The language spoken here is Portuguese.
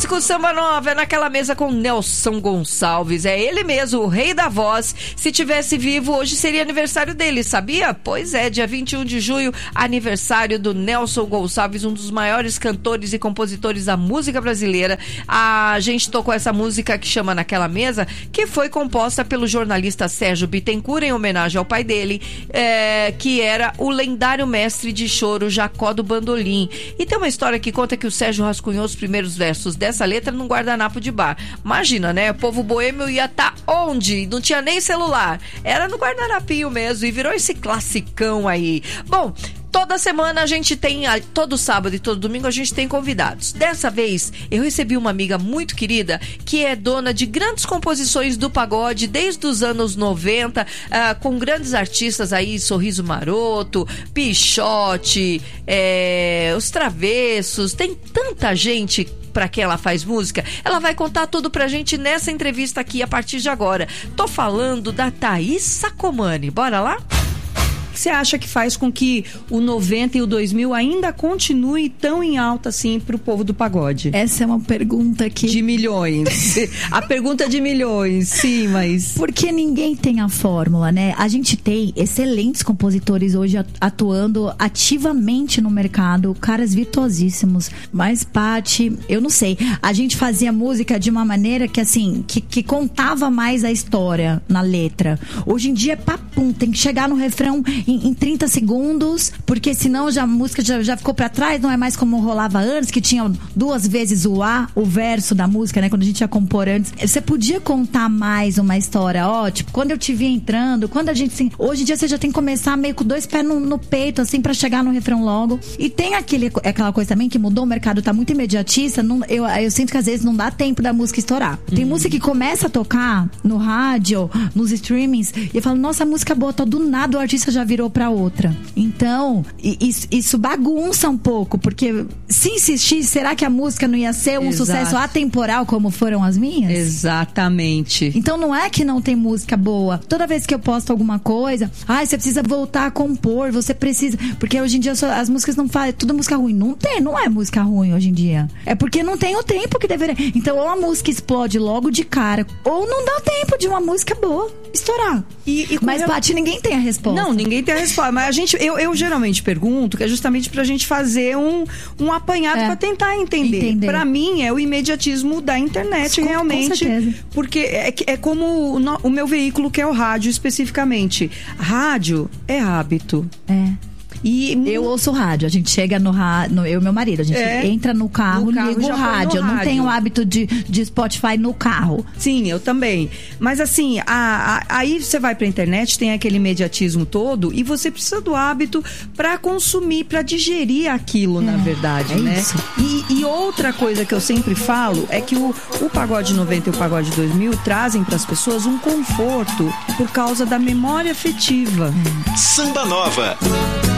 clássico Samba Nova é naquela mesa com Nelson Gonçalves. É ele mesmo, o rei da voz. Se tivesse vivo, hoje seria aniversário dele, sabia? Pois é, dia 21 de junho, aniversário do Nelson Gonçalves, um dos maiores cantores e compositores da música brasileira. A gente tocou essa música que chama Naquela Mesa, que foi composta pelo jornalista Sérgio Bittencourt em homenagem ao pai dele, que era o lendário mestre de choro Jacó do Bandolim. E tem uma história que conta que o Sérgio rascunhou os primeiros versos dessa letra num guardanapo de bar. Imagina, né? O povo boêmio ia estar onde? Não tinha nem celular. Era no guardanapinho mesmo e virou esse classicão aí. Bom, toda semana a gente tem, todo sábado e todo domingo a gente tem convidados. Dessa vez eu recebi uma amiga muito querida que é dona de grandes composições do pagode desde os anos 90, com grandes artistas aí, Sorriso Maroto, Pichote, Os Travessos, tem tanta gente para quem ela faz música. Ela vai contar tudo pra gente nessa entrevista aqui a partir de agora. Tô falando da Thaís Sacomani. Bora lá? O que você acha que faz com que o 90 e o 2000 ainda continue tão em alta assim pro povo do pagode? Essa é uma pergunta que... De milhões. A pergunta de milhões, sim, mas... Porque ninguém tem a fórmula, né? A gente tem excelentes compositores hoje atuando ativamente no mercado, caras virtuosíssimos. Mas, Paty, eu não sei. A gente fazia música de uma maneira que, assim, que contava mais a história na letra. Hoje em dia é papum, tem que chegar no refrão em 30 segundos, porque senão a música já ficou pra trás, não é mais como rolava antes, que tinha 2 vezes o verso da música, né? Quando a gente ia compor antes. Você podia contar mais uma história, tipo, quando eu te vi entrando, quando a gente... Assim, hoje em dia você já tem que começar meio com 2 pés no peito, assim, pra chegar no refrão logo. E tem aquela coisa também que mudou, o mercado tá muito imediatista, eu sinto que às vezes não dá tempo da música estourar. Tem música que começa a tocar no rádio, nos streamings, e eu falo, nossa, a música boa, do nada o artista já virou pra outra. Então, isso bagunça um pouco, porque se insistir, será que a música não ia ser um sucesso atemporal como foram as minhas? Exatamente. Então não é que não tem música boa. Toda vez que eu posto alguma coisa, você precisa voltar a compor, você precisa... Porque hoje em dia as músicas não falam, é tudo música ruim. Não é música ruim hoje em dia. É porque não tem o tempo que deveria. Então ou a música explode logo de cara, ou não dá tempo de uma música boa estourar. Mas, Paty, ninguém tem a resposta. Não, ninguém tem a resposta. Mas eu geralmente pergunto, que é justamente pra gente fazer um apanhado pra tentar entender. Pra mim, é o imediatismo da internet, realmente. Com certeza. Porque é como o meu veículo, que é o rádio, especificamente. Rádio é hábito. Eu ouço rádio, a gente chega no rádio, eu e meu marido, a gente entra no carro, liga o rádio. Eu não tenho o hábito de Spotify no carro. Sim, eu também. Mas assim, aí você vai pra internet, tem aquele imediatismo todo, e você precisa do hábito pra consumir, pra digerir aquilo, na verdade, né? Isso. E outra coisa que eu sempre falo é que o pagode 90 e o pagode 2000 trazem pras pessoas um conforto por causa da memória afetiva. Samba Nova.